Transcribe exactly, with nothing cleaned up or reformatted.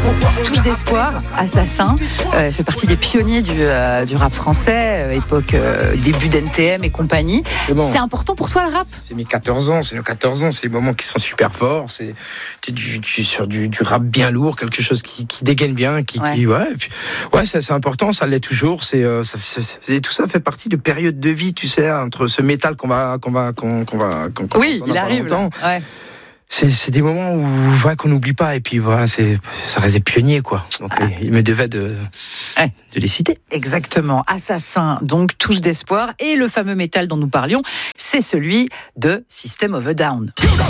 Touche d'espoir, Assassin, euh, fait partie des pionniers du, euh, du rap français, euh, époque euh, début d'N T M et compagnie. Bon, c'est important pour toi le rap ? C'est mes quatorze ans, c'est nos quatorze ans, c'est des moments qui sont super forts, c'est du, du, sur du, du rap bien lourd, quelque chose qui, qui dégaine bien, qui, ouais, qui, ouais, et puis, ouais c'est, c'est important, ça l'est toujours, c'est, euh, ça, c'est, c'est, tout ça fait partie de périodes de vie, tu sais, entre ce métal qu'on va, qu'on va, qu'on, qu'on va, qu'on, qu'on oui, il arrive. Ouais. C'est, c'est des moments où ouais, qu'on n'oublie pas et puis voilà, c'est, ça reste des pionniers quoi. Donc ah. il me devait de, ouais, de les citer. Exactement. Assassin, donc touche d'espoir, et le fameux métal dont nous parlions, c'est celui de System of a Down.